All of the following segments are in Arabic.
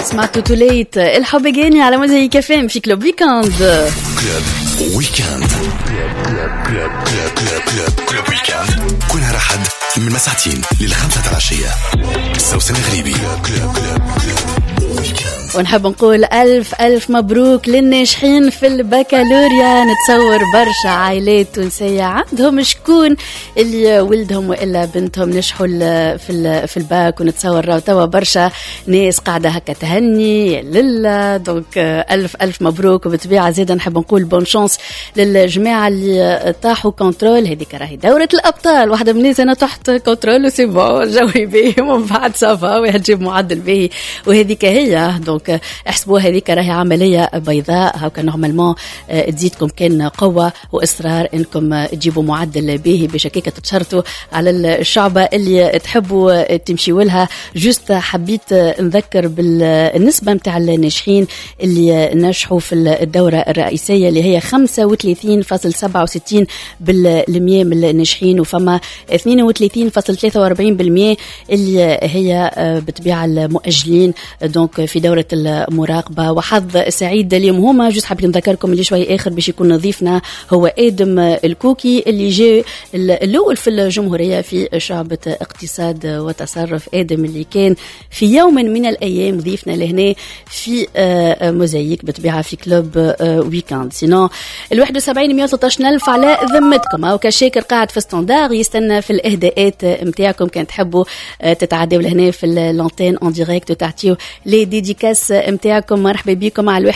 سمعتوا توليت الحب جاني على موزايك كافيم في كلوب ويكاند. كلوب ويكاند. كلوب ويكاند كل نهار أحد من مساعتين لل5 العشية. سوسن غريبي. كلوب ويكاند. ونحب نقول ألف مبروك للناجحين في البكالوريا. نتصور برشا عائلات تونسية عندهم شكون اللي ولدهم وإلا بنتهم نجحوا في الباك، ونتصور راهو توا برشا ناس قاعدة هكا تهني لله. دونك ألف مبروك. وبالطبيعة زيدا نحب نقول بون شانس للجماعة اللي طاحوا كنترول. هذيك راهي دورة الأبطال، واحدة من الناس أنا تحت كنترول وسي بون جوي باهي ومن بعد صافا وهتجيب معدل باهي، وهذيك هي. دونك احسبوا هذيك راهي عملية بيضاء هاكا نورمالمون تزيدكم كان قوة وإصرار انكم تجيبوا معدل باهي باش هكاك تتشرطوا على الشعبة اللي تحبوا تمشيوا لها. جوست حبيت نذكر بالنسبة متاع الناجحين اللي نجحوا في الدورة الرئيسية اللي هي 35.67% من الناجحين، وفما 32.43% اللي هي بطبيعة المؤجلين دونك في دورة المراقبة. وحظ سعيد اليوم هما جوست حابين نذكركم اللي شوي آخر باش يكون نظيفنا هو آدم الكوكي اللي جاء الأول في الجمهورية في شعبة اقتصاد وتصرف. آدم اللي كان في يوم من الأيام ضيفنا لهنا في موزايك بطبيعة في كلوب ويكاند. سينو 71,113,000 على ذمتكم أو كشاكر قاعد في ستاندار يستنى في الإهداءات متاعكم. كان تحبوا تتعدوا لهنا في اللانتين اون ديريكت وتعطيو لي ديديكاس متاعكم. مرحبا بكم على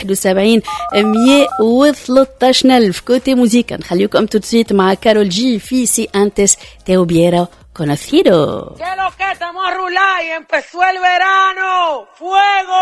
71,113,000 كوتي موزيكا. نخليكم تدسيت مع كارول جي في سي انتس تيوبيرو conocido. ¿Qué lo que estamos a rular y empezó el verano? ¡Fuego!